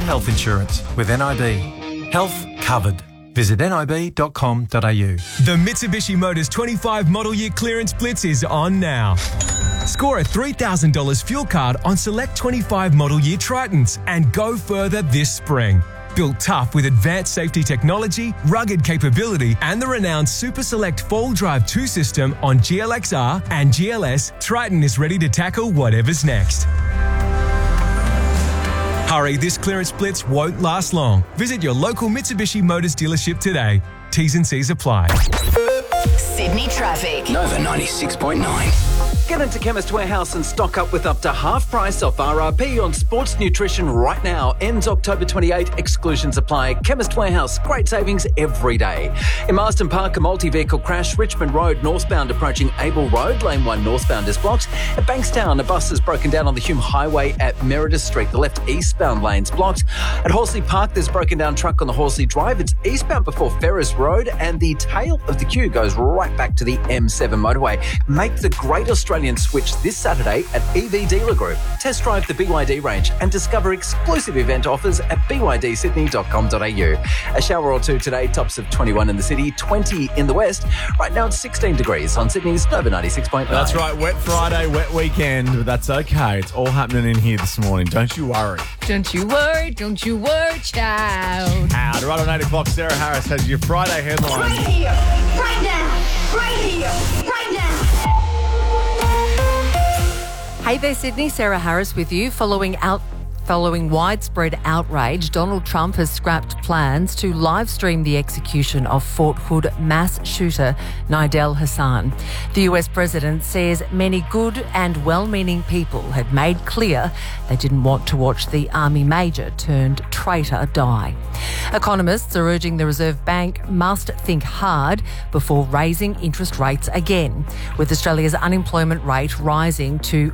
health insurance with NIB. Health covered. Visit nib.com.au. The Mitsubishi Motors 25 Model Year Clearance Blitz is on now. Score a $3,000 fuel card on select 25 Model Year Tritons and go further this spring. Built tough with advanced safety technology, rugged capability, and the renowned Super Select Fall Drive 2 system on GLXR and GLS, Triton is ready to tackle whatever's next. Hurry, this clearance blitz won't last long. Visit your local Mitsubishi Motors dealership today. T's and C's apply. Sydney traffic. Nova 96.9. Get into Chemist Warehouse and stock up with up to half price off RRP on sports nutrition right now. Ends October 28. Exclusions apply. Chemist Warehouse. Great savings every day. In Marsden Park, a multi-vehicle crash. Richmond Road northbound approaching Abel Road. Lane 1 northbound is blocked. At Bankstown, a bus is broken down on the Hume Highway at Meredith Street. The left eastbound lane's blocked. At Horsley Park, there's a broken down truck on the Horsley Drive. It's eastbound before Ferris Road, and the tail of the queue goes right back to the M7 motorway. Make the Great Australian switch this Saturday at EV Dealer Group. Test drive the BYD range and discover exclusive event offers at bydsydney.com.au. A shower or two today, tops of 21 in the city, 20 in the west. Right now it's 16 degrees on Sydney's Nova 96.9. That's right, wet Friday, wet weekend, but that's okay. It's all happening in here this morning. Don't you worry. Don't you worry, child. Right on 8 o'clock, Sarah Harris has your Friday headlines. Right here, right now, right here, right now. Hey there, Sydney. Sarah Harris with you. Following widespread outrage, Donald Trump has scrapped plans to live stream the execution of Fort Hood mass shooter Nidal Hassan. The US president says many good and well-meaning people had made clear they didn't want to watch the army major turned traitor die. Economists are urging the Reserve Bank must think hard before raising interest rates again. With Australia's unemployment rate rising to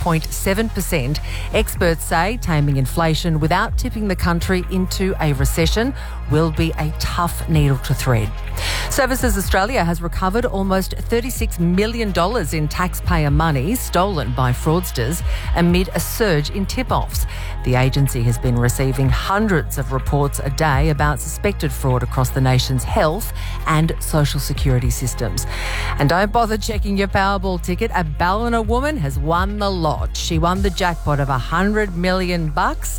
4.7%, experts say taming inflation without tipping the country into a recession will be a tough needle to thread. Services Australia has recovered almost $36 million in taxpayer money stolen by fraudsters amid a surge in tip-offs. The agency has been receiving hundreds of reports a day about suspected fraud across the nation's health and social security systems. And don't bother checking your Powerball ticket. A Ballina woman has won the lot. She won the jackpot of $100 million.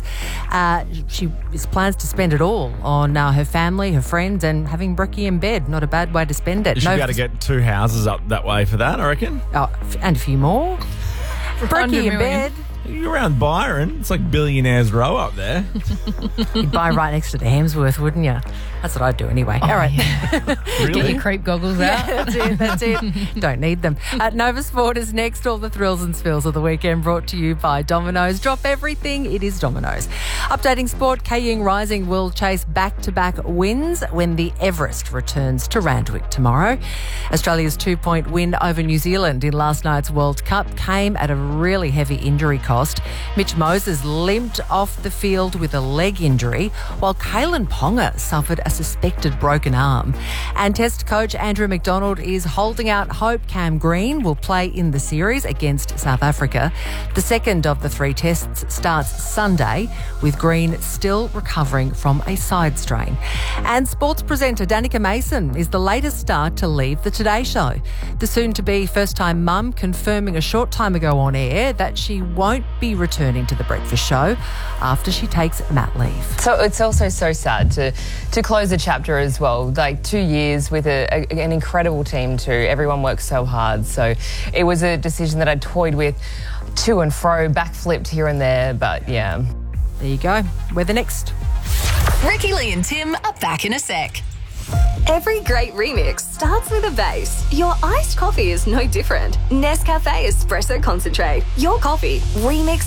She plans to spend it all on her family, her friends, and having brekkie in bed. Not a bad way to spend it. You should be able to get 2 houses up that way for that, I reckon. Oh, and a few more. Brekkie in bed. You're around Byron. It's like Billionaires Row up there. You'd buy right next to the Hemsworth, wouldn't you? That's what I'd do anyway. All right. Yeah. Really? Get your creep goggles out. Yeah, that's it. Don't need them. Nova Sport is next. All the thrills and spills of the weekend brought to you by Domino's. Drop everything. It is Domino's. Updating sport, Kaying Rising will chase back-to-back wins when the Everest returns to Randwick tomorrow. Australia's 2-point win over New Zealand in last night's World Cup came at a really heavy injury cost. Mitch Moses limped off the field with a leg injury, while Kalen Ponga suffered a suspected broken arm. And Test coach Andrew McDonald is holding out hope Cam Green will play in the series against South Africa. The second of the 3 tests starts Sunday, with Green still recovering from a side strain. And sports presenter Danica Mason is the latest star to leave the Today Show. The soon-to-be first-time mum confirming a short time ago on air that she won't be returning to The Breakfast Show after she takes mat leave. So it's also so sad to close a chapter as well. Like 2 years with an incredible team too. Everyone works so hard. So it was a decision that I toyed with to and fro, backflipped here and there. But yeah. There you go. We're the next. Ricky Lee and Tim are back in a sec. Every great remix starts with a bass. Your iced coffee is no different. Nescafe Espresso Concentrate. Your coffee remixed